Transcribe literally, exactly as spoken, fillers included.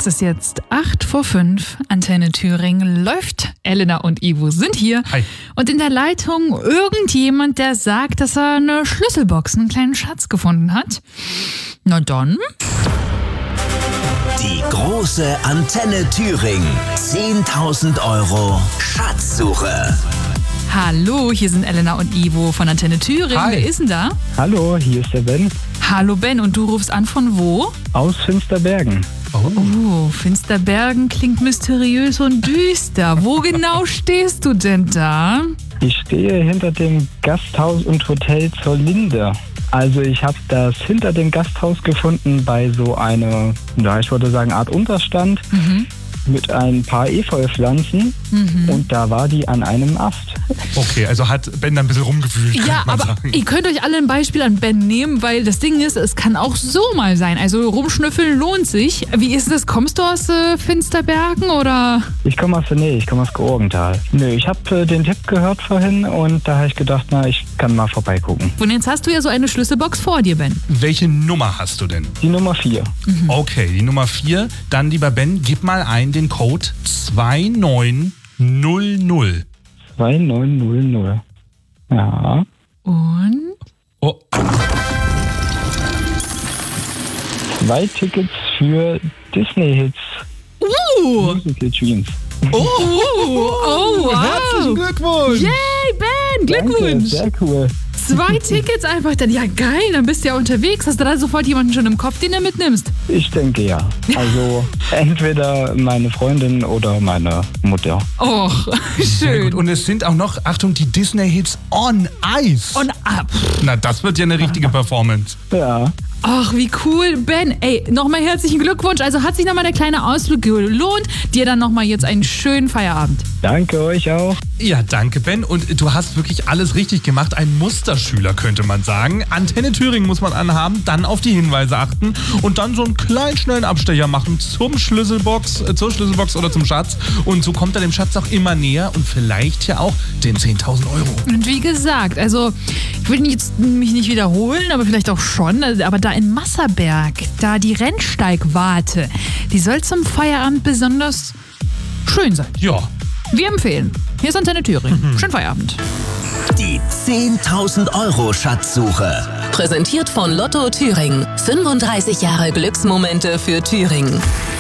Es ist jetzt acht vor fünf, Antenne Thüringen läuft. Elena und Ivo sind hier. Hi. Und in der Leitung irgendjemand, der sagt, dass er eine Schlüsselbox, einen kleinen Schatz gefunden hat. Na dann. Die große Antenne Thüringen. zehntausend Euro Schatzsuche. Hallo, hier sind Elena und Ivo von Antenne Thüringen. Hi. Wer ist denn da? Hallo, hier ist der Ben Hallo Ben, und du rufst an von wo? aus Finsterbergen. Oh, Finsterbergen klingt mysteriös und düster. Wo genau stehst du denn da? Ich stehe hinter dem Gasthaus und Hotel zur Linde. Also ich habe das hinter dem Gasthaus gefunden bei so einer, ja, ich würde sagen, Art Unterstand Mhm. mit ein paar Efeupflanzen Mhm. und da war die an einem Ast. Okay, also hat Ben da ein bisschen rumgewühlt, Ja, könnte man aber sagen. ihr könnt euch alle ein Beispiel an Ben nehmen, weil das Ding ist, es kann auch so mal sein. Also rumschnüffeln lohnt sich. Wie ist das? Kommst du aus äh, Finsterbergen oder? Ich komme aus der Nähe, ich komme aus Georgenthal. Nö, ich habe äh, den Tipp gehört vorhin und da habe ich gedacht, na, ich kann mal vorbeigucken. Und jetzt hast du ja so eine Schlüsselbox vor dir, Ben. Welche Nummer hast du denn? Die Nummer vier. Okay, die Nummer vier. Dann, lieber Ben, gib mal ein den Code zwei neun null null. zwei neun null null. Ja. Und? Oh, Zwei Tickets für Disney-Hits. Uh! Musical Dreams. Oh, oh wow! herzlichen Glückwunsch! Yay, Ben! Danke, Glückwunsch! sehr cool. Zwei Tickets einfach dann. Ja, geil, dann bist du ja unterwegs. Hast du da sofort jemanden schon im Kopf, den du mitnimmst? Ich denke ja. Also entweder meine Freundin oder meine Mutter. Och, Sehr schön. gut. Und es sind auch noch, Achtung, die Disney-Hits on Ice. Und ab. Na, das wird ja eine richtige Performance. Ja. Ach, wie cool. Ben, ey, nochmal herzlichen Glückwunsch. Also hat sich nochmal der kleine Ausflug gelohnt. Dir dann nochmal jetzt einen schönen Feierabend. Danke euch auch. Ja, danke, Ben. Und du hast wirklich alles richtig gemacht. Ein Musterschüler, könnte man sagen. Antenne Thüringen muss man anhaben, dann auf die Hinweise achten und dann so einen kleinen, schnellen Abstecher machen zum Schlüsselbox, äh, zur Schlüsselbox oder zum Schatz. Und so kommt er dem Schatz auch immer näher und vielleicht ja auch den zehntausend Euro. Und wie gesagt, also ich will jetzt mich nicht wiederholen, aber vielleicht auch schon. Aber da in Masserberg, da die Rennsteigwarte, die soll zum Feierabend besonders schön sein. Ja. Wir empfehlen. Hier ist Antenne Thüringen. Schönen Feierabend. Die zehntausend Euro Schatzsuche. Präsentiert von Lotto Thüringen. fünfunddreißig Jahre Glücksmomente für Thüringen.